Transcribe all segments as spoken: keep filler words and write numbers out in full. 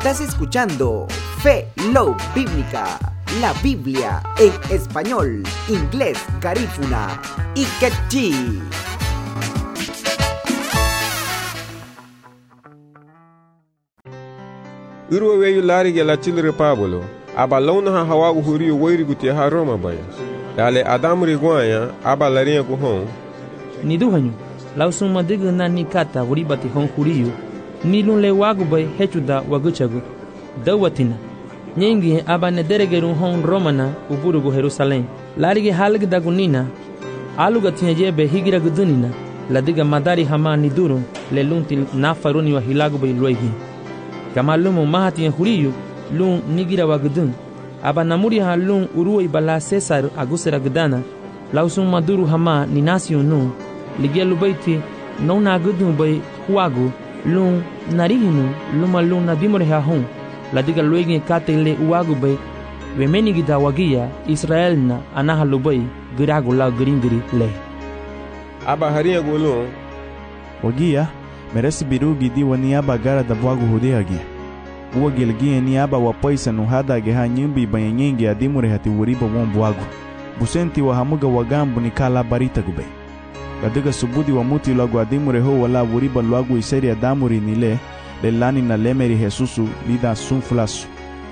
Estás escuchando Fe Love Bíblica, la Biblia en español, inglés, garífuna y quechí. Uru weyu larige la chilre Pablo, aba launa ha hawagu huriyo weirigu tia ha Roma baya. Dale Adamu rigwanya, aba larinha gu hon. Ni duhanyu, lausun madiga na ni kata wuribati hon huriyo, ni lun le wagu bay hechuda waguchagu. Dawatina, nyengi aba nederegeru hon Romana uburugu Jerusalem. Larige halg dagunina, aluga tinyajebe higira gudunina, ladiga madari hama ni duru, le luntil na faruni wa hilagu bay luegi. Kama lumu mahati huriyo, lun nigira wagudun. Aba namuri ha lun uruwa ibala Cesar agusera gudana, lausun maduru hama ni nasio nu, ligia lubaiti nona gudun bay huagu, lun narihinu luma lun nadimore ha hon, ladiga luegi kate le uagu bay, wemeni gida wagia Israel na anaha lubay giragu la gringiri le. Aba haria gulun, wagia, meresi birugi di wani aba gara da bwagu hudeagi. Uwa gilgie ni aba wapaisa nuhada geha nyimbi banyengi adimure hati wuriba won bwagu. Busenti wa hamuga wagambu ni kala barita gube. Ladiga subudi wa muti lagu adimure ho wala wuriba lagu iseri adamuri nile, lelani na lemeri Jesusu lida sunfulasu.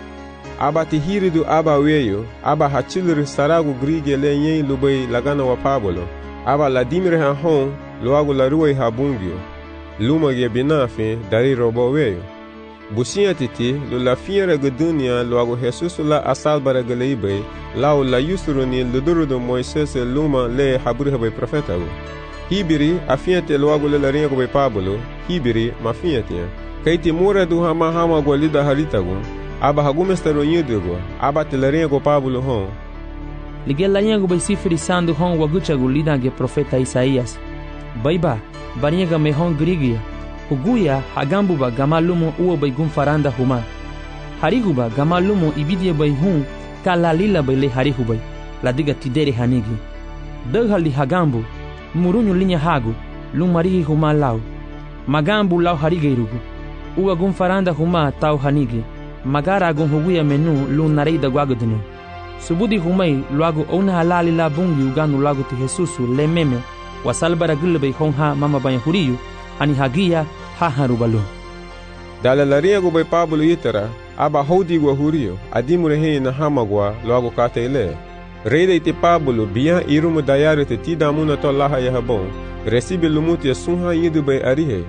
aba tihiridu aba weyo, aba hachilri saragu grige le nyen lubay lagana wa Pablo. Aba ladimire ha hon, luagu la ruwe ha bungyo. Luma ge binafe dari robo weyo. Businya titi lu la fiera gudunia luagu Jesus la asalbara galeibay, lau la yusruni luduru do Moises luma le haburi habay profeta go. Hibiri afiate luagu le larinha go bay Pablo, hibiri mafiatia. Kaiti mura du hama hama go lida harita go, aba hagumestero nyidu go, aba te larinha go Pablo hon. Ligia larinha go bay sifri sandu hon wagucha go lida ge profeta Isaías. Baiba, barinha me hon grigia. Huguya hagambuba gamalumo uwa bay gumfaranda huma. Hariguba gamalumo ibidia bay hun kalalila bay le harihubay. Ladiga tidere hanigi. Daghali hagambu, murunyu linya hagu, lumarihi huma lau. Magambu lau harigeirugu. Uwa gumfaranda huma tau hanigi. Magara gun huguya menu lunareida guagudinu. Subudi humay luagu ona halali la bungi uganu lagu ti Jesusu le meme. Wasalbara gulbay honha mama banya huriyu. Ani hagia haharubalu. Dala larinha go bay Pablo itara, aba hodi go huriyo, adimure he na hamagwa loago katele. Reida ite Pablo biya irumu dayari te tida muna to laha yahabon, resibe lumuti ya sunha yidu bay arihe.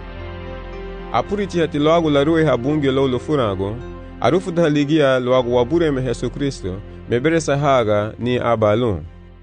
Apuriti hati loago la ruwe habungi lo lo furago, arufu da ligia loago wabure me Yesu Kristo, mebere sahaga ni abalun.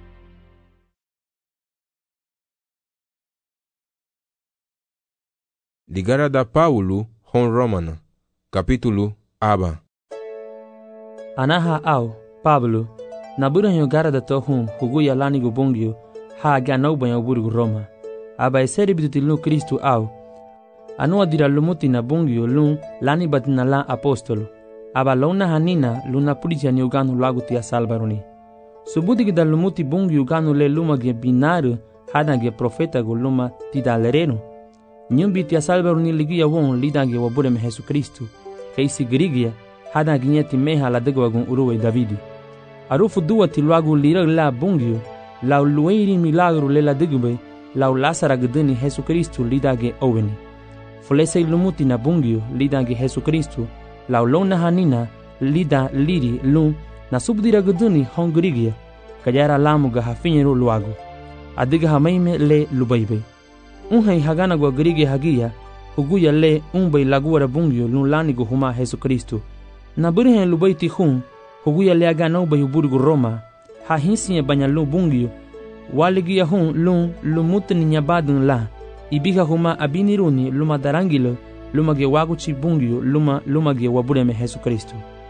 Ligara da Paulo hon Romana, capítulo aba. Anaha au, Pablo, nabura nyo gara da to hun, huguya lani go bongyo, ha ganau banya burgu Roma. Aba eseri bitutil nu Kristu au. Anua dira lumuti na bongyo lun, lani batina la apostolo. Aba launa hanina, luna puritia ni uganu lagu tia salbaroni. Subudi gida lumuti bongyo uganu le luma ge binaru, hada ge profeta go luma tida lereno. Nyumbi tia salbaroni ligia won lidange wabure me Jesu Kristu. Keisi grigia, hada ginyeti meha la degwa gun uruwe Davidi. Arufu duwa tiluagu lira la bungyo, lau lueiri milagro le la degube, lau lasara gdeni Jesu Kristu lidage oweni. Fulese lumuti na bungyo lidange Jesu Kristu, lau lona hanina lida liri lun na subdira gdeni hon grigia, kajara lamuga hafinyeru luagu. Adiga hamaime le lubaibe. Unhai hagana go grige hagia, huguya le unbay laguara bungyo lun lani go huma Jesu Kristu. Na burihen lubaiti hun, huguya le agana ubay uburgu Roma, ha hinsiye banya lu bungyo, waligia hun lun lumutni nyabadun la, ibiga huma abiniruni luma darangilo, luma ge waguchi bungyo luma luma ge wabureme Jesu Kristu.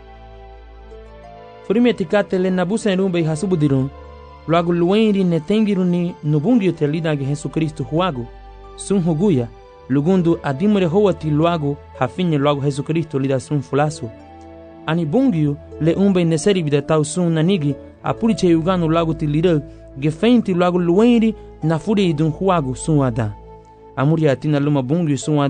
Furime tikate le nabusa erumbay hasubudirun, luagu luenri netengiruni nubungyo te lidage Jesu Kristu huagu, sun huguya, lugundu adimure hoati luagu hafinye luagu Jesu Kristo lida sun fulasu. Ani bungyo le umbe neseri bida tau sun nanigi apuriche uganu luagu ti lida gefeinti luagu luenri na furi idun huagu sun ada. Amuria tina luma bungyo sun